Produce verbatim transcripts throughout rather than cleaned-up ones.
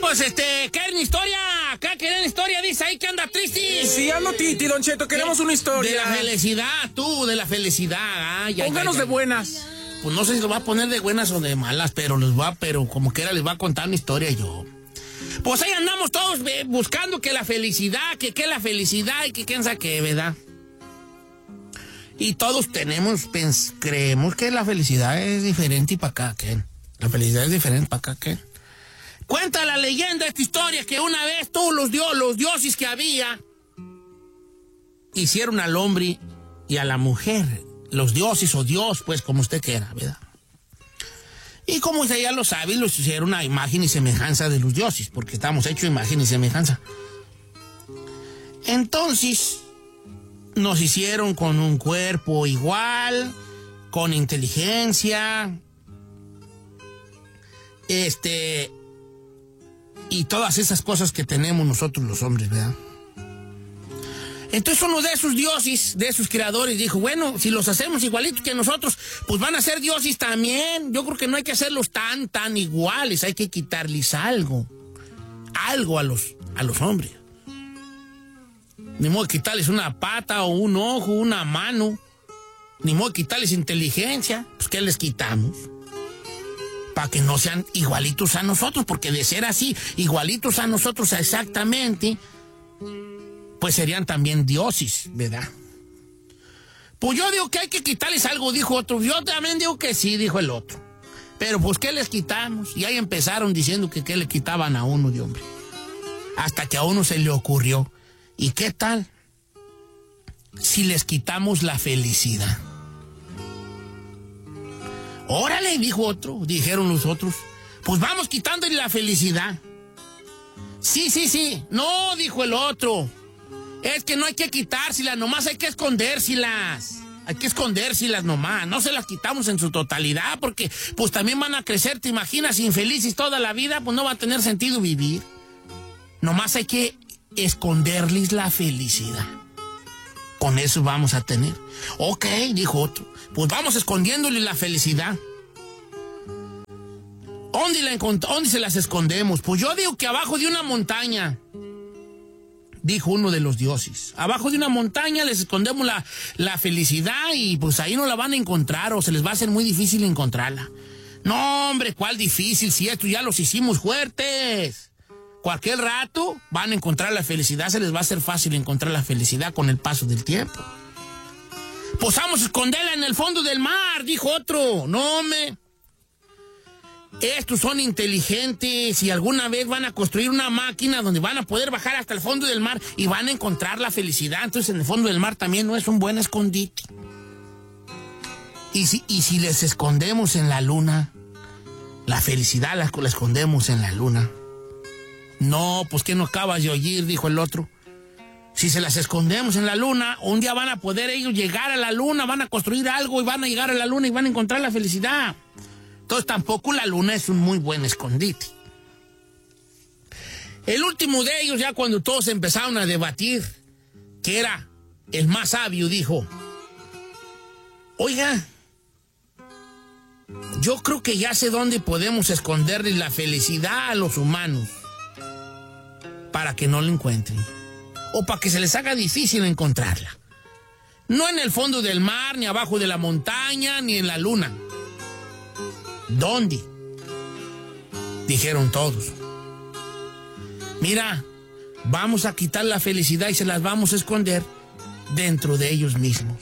pues, este, ¿quieren historia? ¿Qué quieren historia? Dice ahí que anda triste. Sí, ando titi, Don Cheto, queremos una historia. De la felicidad, tú, de la felicidad. Ay, Pónganos ay, ay, de buenas. Pues no sé si lo va a poner de buenas o de malas, pero les va, pero como quiera les va a contar una historia yo. Pues ahí andamos todos eh, buscando que la felicidad, que qué la felicidad y que quién sabe qué, ¿verdad? Y todos tenemos, pens, creemos que la felicidad es diferente y para acá, ¿qué? La felicidad es diferente para acá, ¿qué? Cuenta la leyenda, esta historia, que una vez todos los, dios, los dioses que había hicieron al hombre y a la mujer. Los dioses o Dios, pues, como usted quiera, ¿verdad? Y como usted ya lo sabe, los hicieron a imagen y semejanza de los dioses, porque estamos hechos a imagen y semejanza. Entonces, nos hicieron con un cuerpo igual, con inteligencia, este, y todas esas cosas que tenemos nosotros los hombres, ¿verdad? Entonces uno de esos dioses, de esos creadores, dijo, bueno, si los hacemos igualitos que nosotros, pues van a ser dioses también. Yo creo que no hay que hacerlos tan, tan iguales, hay que quitarles algo, algo a los, a los hombres. Ni modo de quitarles una pata o un ojo, una mano, ni modo de quitarles inteligencia, pues ¿qué les quitamos? Para que no sean igualitos a nosotros, porque de ser así, igualitos a nosotros exactamente, pues serían también dioses, ¿verdad? Pues yo digo que hay que quitarles algo, dijo otro. Yo también digo que sí, dijo el otro. Pero pues, ¿qué les quitamos? Y ahí empezaron diciendo que qué le quitaban a uno de hombre. Hasta que a uno se le ocurrió. ¿Y qué tal si les quitamos la felicidad? Órale, dijo otro, dijeron los otros. Pues vamos quitándole la felicidad. Sí, sí, sí. No, dijo el otro. Es que no hay que quitárselas, nomás hay que escondérselas. Hay que escondérselas nomás. No se las quitamos en su totalidad porque pues también van a crecer, te imaginas, infelices toda la vida, pues no va a tener sentido vivir. Nomás hay que esconderles la felicidad. Con eso vamos a tener. Ok, dijo otro. Pues vamos escondiéndole la felicidad. ¿Dónde, la ¿Dónde se las escondemos? Pues yo digo que abajo de una montaña. Dijo uno de los dioses. Abajo de una montaña les escondemos la, la felicidad y pues ahí no la van a encontrar o se les va a hacer muy difícil encontrarla. No, hombre, ¿cuál difícil? Si esto ya los hicimos fuertes. Cualquier rato van a encontrar la felicidad, se les va a hacer fácil encontrar la felicidad con el paso del tiempo. Pues vamos a esconderla en el fondo del mar, dijo otro. No, hombre. Estos son inteligentes y alguna vez van a construir una máquina donde van a poder bajar hasta el fondo del mar y van a encontrar la felicidad. Entonces en el fondo del mar también no es un buen escondite. Y si, y si les escondemos en la luna, la felicidad la, la escondemos en la luna. No, pues que no acabas de oír, dijo el otro. Si se las escondemos en la luna, un día van a poder ellos llegar a la luna, van a construir algo y van a llegar a la luna y van a encontrar la felicidad. Entonces tampoco la luna es un muy buen escondite. El último de ellos, ya cuando todos empezaron a debatir, que era el más sabio, dijo, oiga, yo creo que ya sé dónde podemos esconderle la felicidad a los humanos para que no la encuentren o para que se les haga difícil encontrarla. No en el fondo del mar, ni abajo de la montaña, ni en la luna. ¿Dónde? Dijeron todos. Mira, vamos a quitar la felicidad y se las vamos a esconder dentro de ellos mismos.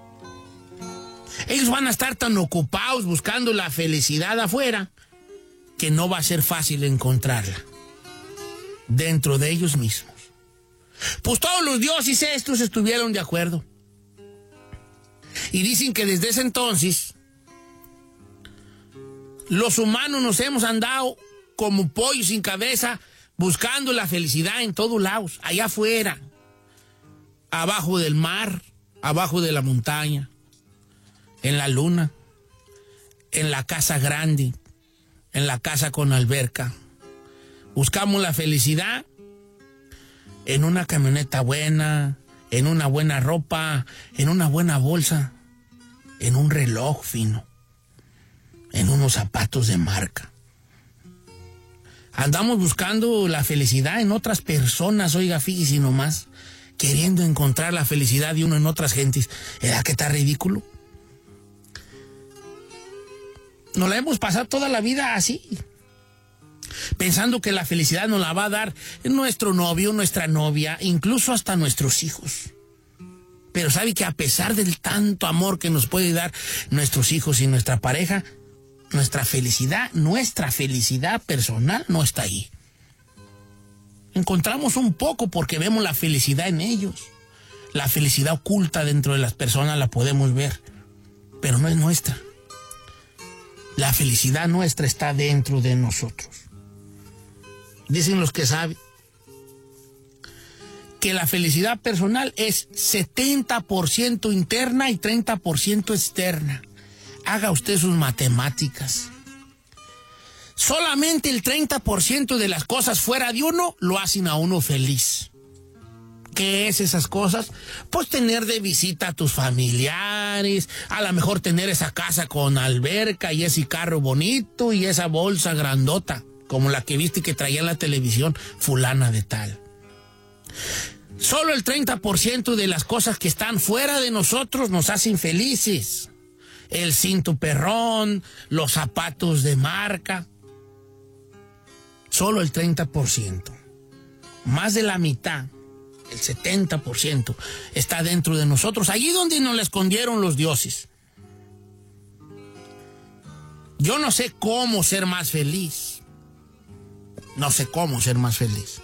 Ellos van a estar tan ocupados buscando la felicidad afuera que no va a ser fácil encontrarla dentro de ellos mismos. Pues todos los dioses estos estuvieron de acuerdo. Y dicen que desde ese entonces los humanos nos hemos andado como pollos sin cabeza buscando la felicidad en todos lados, allá afuera, abajo del mar, abajo de la montaña, en la luna, en la casa grande, en la casa con alberca. Buscamos la felicidad en una camioneta buena, en una buena ropa, en una buena bolsa, en un reloj fino, en unos zapatos de marca. Andamos buscando la felicidad en otras personas, oiga, fíjese nomás, queriendo encontrar la felicidad de uno en otras gentes. ¿Era que está ridículo? Nos la hemos pasado toda la vida así, pensando que la felicidad nos la va a dar nuestro novio, nuestra novia, incluso hasta nuestros hijos. Pero sabe que a pesar del tanto amor que nos puede dar nuestros hijos y nuestra pareja, nuestra felicidad, nuestra felicidad personal no está ahí. Encontramos un poco porque vemos la felicidad en ellos. La felicidad oculta dentro de las personas la podemos ver, pero no es nuestra. La felicidad nuestra está dentro de nosotros. Dicen los que saben que la felicidad personal es setenta por ciento interna y treinta por ciento externa. Haga usted sus matemáticas. Solamente el treinta por ciento de las cosas fuera de uno lo hacen a uno feliz. ¿Qué es esas cosas? Pues tener de visita a tus familiares, a lo mejor tener esa casa con alberca y ese carro bonito y esa bolsa grandota, como la que viste que traía en la televisión fulana de tal. Solo el treinta por ciento de las cosas que están fuera de nosotros nos hacen felices. El cinto perrón, los zapatos de marca. Solo el treinta por ciento. Más de la mitad, el setenta por ciento, está dentro de nosotros. Allí donde nos la escondieron los dioses. Yo no sé cómo ser más feliz. No sé cómo ser más feliz.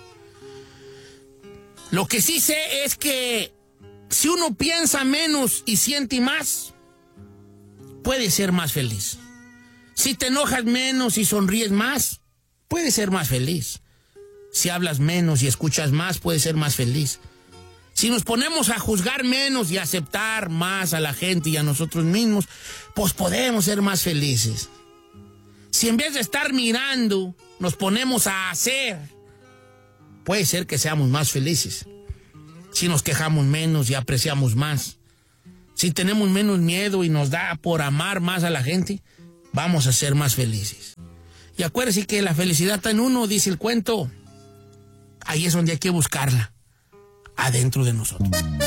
Lo que sí sé es que si uno piensa menos y siente más, puede ser más feliz. Si te enojas menos y sonríes más, puedes ser más feliz. Si hablas menos y escuchas más, puedes ser más feliz. Si nos ponemos a juzgar menos y a aceptar más a la gente y a nosotros mismos, pues podemos ser más felices. Si en vez de estar mirando, nos ponemos a hacer, puede ser que seamos más felices. Si nos quejamos menos y apreciamos más. Si tenemos menos miedo y nos da por amar más a la gente, vamos a ser más felices. Y acuérdese que la felicidad está en uno, dice el cuento. Ahí es donde hay que buscarla, adentro de nosotros.